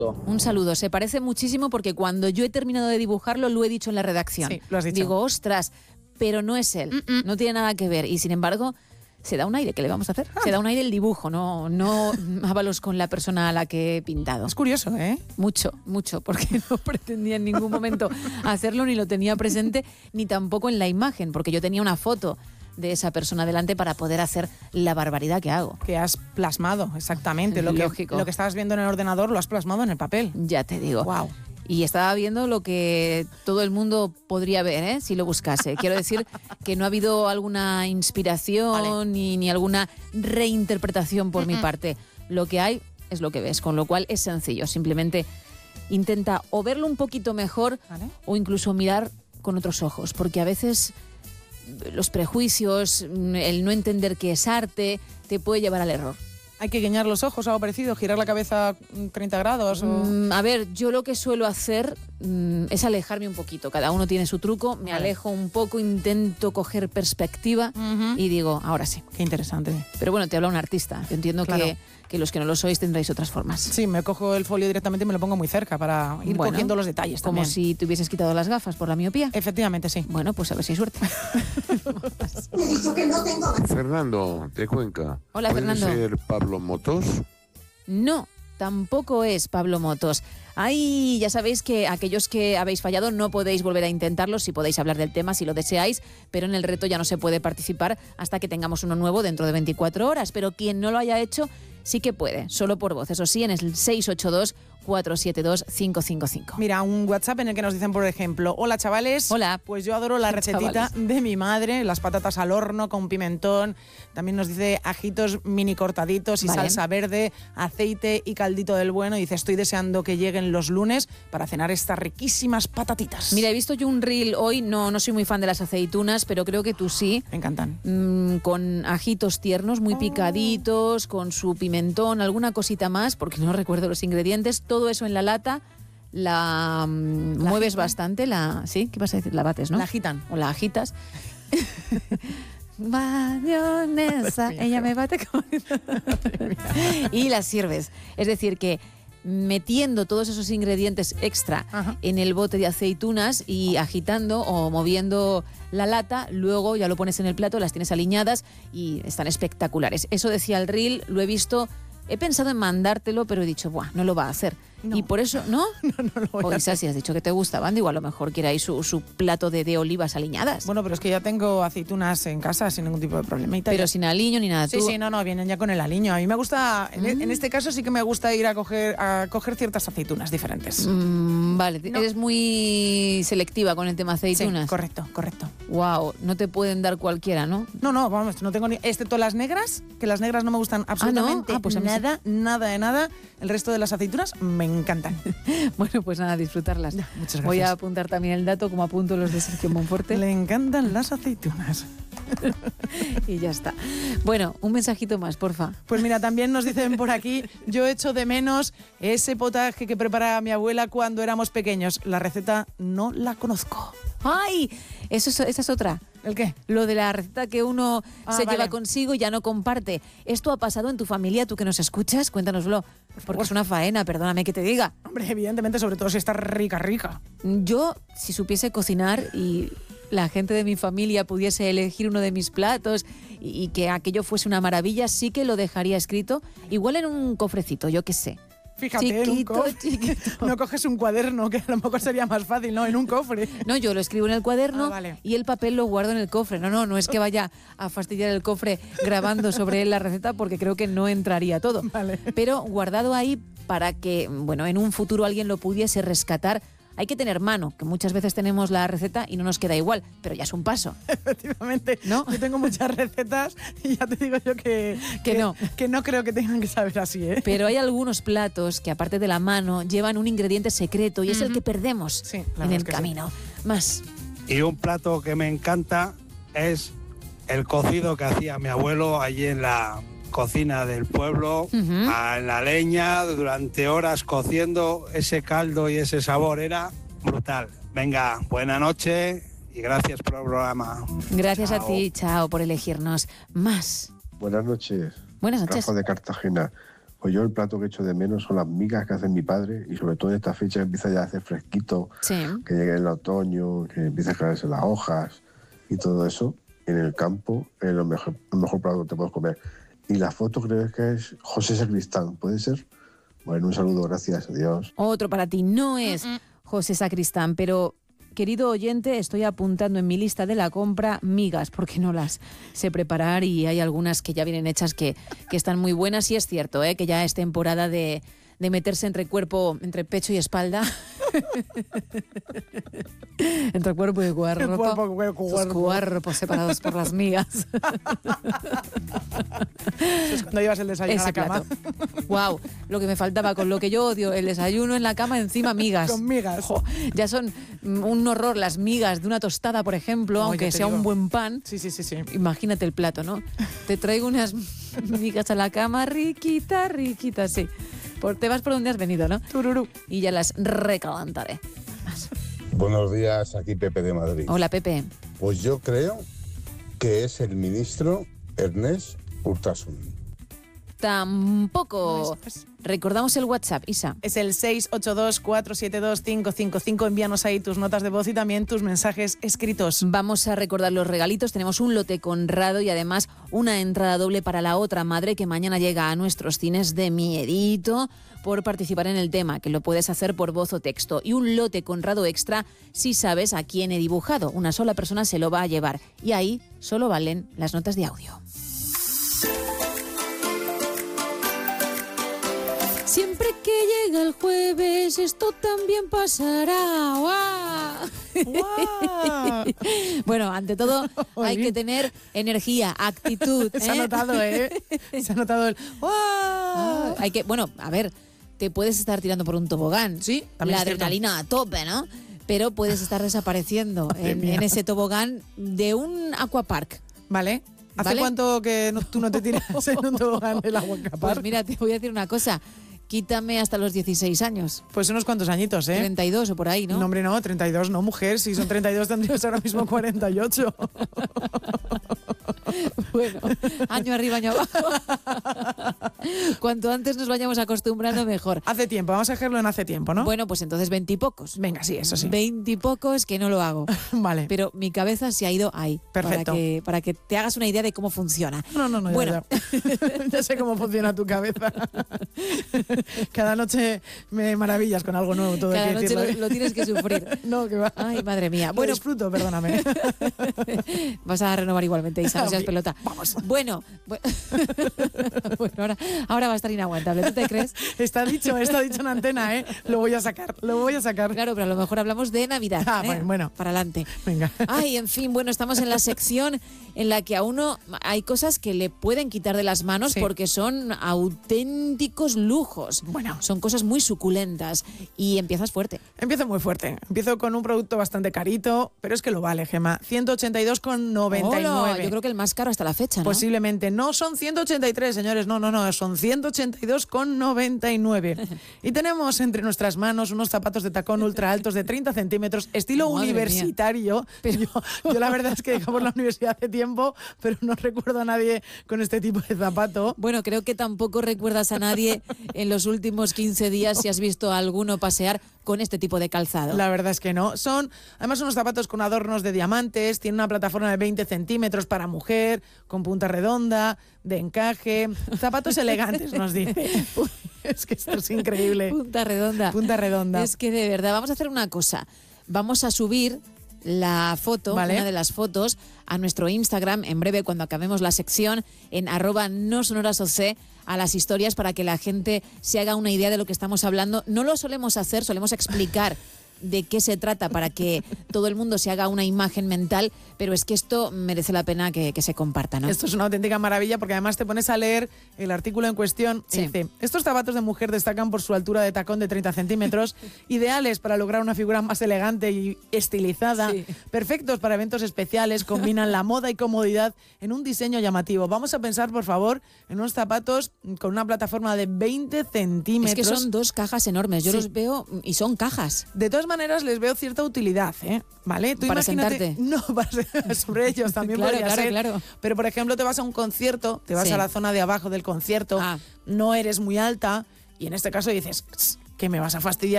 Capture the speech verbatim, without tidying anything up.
Un saludo. Se parece muchísimo porque cuando yo he terminado de dibujarlo lo he dicho en la redacción. Sí, lo has dicho. Digo, ostras, pero no es él. Mm-mm. No tiene nada que ver. Y sin embargo, se da un aire. ¿Qué le vamos a hacer? Ah. Se da un aire el dibujo, no, no ábalos con la persona a la que he pintado. Es curioso, ¿eh? Mucho, mucho, porque no pretendía en ningún momento hacerlo, ni lo tenía presente, ni tampoco en la imagen, porque yo tenía una foto de esa persona delante para poder hacer la barbaridad que hago. Que has plasmado, exactamente. Lo Lógico. que, lo que estabas viendo en el ordenador lo has plasmado en el papel. Ya te digo. Wow. Y estaba viendo lo que todo el mundo podría ver, ¿eh? Si lo buscase. Quiero decir que no ha habido alguna inspiración vale. ni, ni alguna reinterpretación por mm-hmm. mi parte. Lo que hay es lo que ves, con lo cual es sencillo. Simplemente intenta o verlo un poquito mejor ¿Vale? o incluso mirar con otros ojos, porque a veces los prejuicios, el no entender que es arte, te puede llevar al error. ¿Hay que guiñar los ojos, algo parecido? ¿Girar la cabeza treinta grados? O... Mm, a ver, yo lo que suelo hacer mm, es alejarme un poquito. Cada uno tiene su truco. Me vale. alejo un poco, intento coger perspectiva uh-huh. y digo, ahora sí. Qué interesante. Pero bueno, te habla un artista. Yo entiendo claro. que, que los que no lo sois tendréis otras formas. Sí, me cojo el folio directamente y me lo pongo muy cerca para ir bueno, cogiendo los detalles como también. Como si te hubieses quitado las gafas por la miopía. Efectivamente, sí. Bueno, pues a ver si hay suerte. Fernando, de Cuenca. Hola, ¿Puede Fernando. ser Pablo Motos? No, tampoco es Pablo Motos. Ahí ya sabéis que aquellos que habéis fallado no podéis volver a intentarlo, si podéis hablar del tema, si lo deseáis, pero en el reto ya no se puede participar hasta que tengamos uno nuevo dentro de veinticuatro horas. Pero quien no lo haya hecho sí que puede, solo por voz. Eso sí, en el seis ocho dos, cuatro siete dos, cinco cinco cinco. Mira, un WhatsApp en el que nos dicen, por ejemplo, hola chavales. Hola. Pues yo adoro la recetita chavales. de mi madre, las patatas al horno con pimentón. También nos dice ajitos mini cortaditos y vale. salsa verde, aceite y caldito del bueno. Dice, estoy deseando que lleguen los lunes para cenar estas riquísimas patatitas. Mira, he visto yo un reel hoy, no, no soy muy fan de las aceitunas, pero creo que tú sí. Me encantan. Mmm, con ajitos tiernos, muy oh. picaditos, con su pimentón, alguna cosita más, porque no recuerdo los ingredientes. Todo eso en la lata, la, la mueves agitan. bastante, la ¿sí? ¿Qué vas a decir? La bates, ¿no? La agitan. O la agitas. Mayonesa, ella me bate con... y la sirves. Es decir, que metiendo todos esos ingredientes extra Ajá. en el bote de aceitunas y agitando o moviendo la lata, luego ya lo pones en el plato, las tienes aliñadas y están espectaculares. Eso decía el reel, lo he visto. He pensado en mandártelo, pero he dicho, buah, no lo va a hacer. No. Y por eso, ¿no? no, no lo voy o a Isa, hacer. si has dicho que te gustaban, digo, a lo mejor quiere ahí su, su plato de, de olivas aliñadas. Bueno, pero es que ya tengo aceitunas en casa sin ningún tipo de problemita. Pero ya. sin aliño ni nada. Sí, ¿tú? sí, no, no, vienen ya con el aliño. A mí me gusta, en, mm. en este caso sí que me gusta ir a coger, a coger ciertas aceitunas diferentes. Mm, vale, no. Eres muy selectiva con el tema aceitunas. Sí, correcto, correcto. Wow, no te pueden dar cualquiera, ¿no? No, no, vamos, no tengo ni... Excepto las negras, que las negras no me gustan absolutamente ah, ¿no? ah, pues nada, sí. nada de nada. El resto de las aceitunas me encantan. Bueno, pues nada, disfrutarlas. Ya, muchas gracias. Voy a apuntar también el dato, como apunto los de Sergio Monforte. Le encantan las aceitunas. Y ya está. Bueno, un mensajito más, porfa. Pues mira, también nos dicen por aquí, yo echo de menos ese potaje que preparaba mi abuela cuando éramos pequeños. La receta no la conozco. ¡Ay! Eso es, esa es otra. ¿El qué? Lo de la receta que uno ah, se vale. lleva consigo y ya no comparte. ¿Esto ha pasado en tu familia? ¿Tú que nos escuchas? Cuéntanoslo. Porque es una faena, perdóname que te diga. Hombre, evidentemente, sobre todo si está rica, rica. Yo, si supiese cocinar y la gente de mi familia pudiese elegir uno de mis platos y, y que aquello fuese una maravilla, sí que lo dejaría escrito. Igual en un cofrecito, yo qué sé. Fíjate, chiquito, en un cofre. Chiquito. No coges un cuaderno, que a lo mejor sería más fácil, ¿no? En un cofre. No, yo lo escribo en el cuaderno ah, vale. y el papel lo guardo en el cofre. No, no, no es que vaya a fastidiar el cofre grabando sobre él la receta porque creo que no entraría todo. Vale. Pero guardado ahí para que, bueno, en un futuro alguien lo pudiese rescatar. Hay que tener mano, que muchas veces tenemos la receta y no nos queda igual, pero ya es un paso. Efectivamente, ¿no? Yo tengo muchas recetas y ya te digo yo que, que, que no. Que no creo que tengan que saber así, ¿eh? Pero hay algunos platos que, aparte de la mano, llevan un ingrediente secreto y uh-huh. es el que perdemos sí, en el es que camino. Sí. Más. Y un plato que me encanta es el cocido que hacía mi abuelo allí en la cocina del pueblo, uh-huh. a la leña, durante horas cociendo ese caldo y ese sabor, era brutal. Venga, buena noche y gracias por el programa. Gracias chao. A ti, chao, por elegirnos. Más. Buenas noches. Buenas noches. Rafa de Cartagena. Pues yo el plato que echo de menos son las migas que hace mi padre, y sobre todo en esta fecha que empieza ya a hacer fresquito, Sí. que llegue el otoño, que empieza a caerse las hojas y todo eso. En el campo es lo mejor, el mejor plato que te puedes comer. Y la foto creo que es José Sacristán, ¿puede ser? Bueno, un saludo, gracias, adiós. Otro para ti, no es José Sacristán, pero querido oyente, estoy apuntando en mi lista de la compra migas, porque no las sé preparar y hay algunas que ya vienen hechas que, que están muy buenas, y es cierto, ¿eh? Que ya es temporada de, de meterse entre cuerpo, entre pecho y espalda. Entre cuerpo y cuerpo. Cuerpo, cuerpo, Sus cuerpo. cuerpos separados por las migas. Eso es cuando llevas el desayuno Ese a la cama. plato. Wow, lo que me faltaba, con lo que yo odio, el desayuno en la cama, encima migas. Con migas. Jo, ya son mm, un horror las migas de una tostada, por ejemplo, Oh, ya aunque te sea digo. un buen pan. Sí, sí, sí, sí. Imagínate el plato, ¿no? Te traigo unas migas a la cama, riquita, riquita, sí. Por, te vas por donde has venido, ¿no? Tururú. Y ya las recalentaré. Buenos días, aquí Pepe de Madrid. Hola, Pepe. Pues yo creo que es el ministro Ernest Urtasun. Tampoco. No es- es- Recordamos el WhatsApp, Isa. Es el seis ocho dos, cuatro siete dos, cinco cinco cinco. Envíanos ahí tus notas de voz y también tus mensajes escritos. Vamos a recordar los regalitos. Tenemos un lote Conrado y además una entrada doble para La Otra Madre, que mañana llega a nuestros cines de miedito por participar en el tema, que lo puedes hacer por voz o texto. Y un lote Conrado extra si sabes a quién he dibujado. Una sola persona se lo va a llevar. Y ahí solo valen las notas de audio. Siempre que llega el jueves, esto también pasará. ¡Guau! ¡Guau! Bueno, ante todo hay Jolín. que tener energía, actitud. Se ha ¿eh? notado, ¿eh? Se ha nototado el... ¡Guau! Ah, hay que, bueno, a ver, te puedes estar tirando por un tobogán. Sí, también La es cierto. adrenalina a tope, ¿no? Pero puedes estar desapareciendo Madre en, mía. en ese tobogán de un aquapark. Vale. ¿Hace ¿Vale? cuánto que no- tú no te tiras en un tobogán del agua Pues capar? mira, te voy a decir una cosa. Quítame hasta los dieciséis años. Pues unos cuantos añitos, ¿eh? treinta y dos o por ahí, ¿no? No, hombre, no, treinta y dos, no, mujer. Si son treinta y dos tendrías ahora mismo cuarenta y ocho. Bueno, año arriba, año abajo. Cuanto antes nos vayamos acostumbrando, mejor. Hace tiempo, vamos a dejarlo en hace tiempo, ¿no? Bueno, pues entonces veintipocos. Venga, sí, eso sí. Veintipocos que no lo hago. Vale. Pero mi cabeza se ha ido ahí. Perfecto. Para que, para que te hagas una idea de cómo funciona. No, no, no, ya, Bueno. ya. Ya sé cómo funciona tu cabeza. Cada noche me maravillas con algo nuevo, todo hay Cada que noche decirlo, lo, ¿eh? lo tienes que sufrir. No, que va. Ay, madre mía. Lo Bueno, disfruto, perdóname. vas a renovar igualmente, Isa, no seas Bien, pelota. vamos. Bueno, bu- bueno ahora, ahora va a estar inaguantable. ¿Tú te crees? Está dicho, está dicho en antena, ¿eh? Lo voy a sacar, lo voy a sacar. Claro, pero a lo mejor hablamos de Navidad. Ah, ¿eh? bueno, bueno. Para adelante. Venga. Ay, en fin, bueno, estamos en la sección en la que a uno hay cosas que le pueden quitar de las manos Sí. porque son auténticos lujos. Bueno. Son cosas muy suculentas y empiezas fuerte. Empiezo muy fuerte. Empiezo con un producto bastante carito, pero es que lo vale, Gemma. ciento ochenta y dos con noventa y nueve. Hola, yo creo que el más caro hasta la fecha, ¿no? Posiblemente. No son ciento ochenta y tres, señores. No, no, no. Son ciento ochenta y dos con noventa y nueve. Y tenemos entre nuestras manos unos zapatos de tacón ultra altos de treinta centímetros, estilo Madre mía. universitario. Pero- Yo, yo la verdad es que dejamos la universidad hace tiempo, pero no recuerdo a nadie con este tipo de zapato. Bueno, creo que tampoco recuerdas a nadie en los últimos quince días si has visto a alguno pasear con este tipo de calzado. La verdad es que no. Son además unos zapatos con adornos de diamantes, tiene una plataforma de veinte centímetros para mujer, con punta redonda, de encaje. Zapatos elegantes, nos dice. Es que esto es increíble. Punta redonda. Punta redonda. Es que de verdad, vamos a hacer una cosa. Vamos a subir la foto, Vale. una de las fotos, a nuestro Instagram en breve cuando acabemos la sección en arroba no sonoras oc a las historias para que la gente se haga una idea de lo que estamos hablando. No lo solemos hacer, solemos explicar de qué se trata para que todo el mundo se haga una imagen mental, pero es que esto merece la pena que, que se comparta, ¿no? Esto es una auténtica maravilla porque además te pones a leer el artículo en cuestión y Sí. dice, estos zapatos de mujer destacan por su altura de tacón de treinta centímetros, ideales para lograr una figura más elegante y estilizada, Sí. perfectos para eventos especiales, combinan la moda y comodidad en un diseño llamativo. Vamos a pensar, por favor, en unos zapatos con una plataforma de veinte Es centímetros. que son dos cajas enormes, yo Sí. los veo y son cajas. De todas maneras les veo cierta utilidad, ¿eh? ¿Vale? Tú ¿Para imagínate, sentarte? no, para, sobre ellos también Claro, podría claro, ser. claro. Pero, por ejemplo, te vas a un concierto, te vas Sí. a la zona de abajo del concierto, Ah. no eres muy alta y en este caso dices, que me vas a fastidiar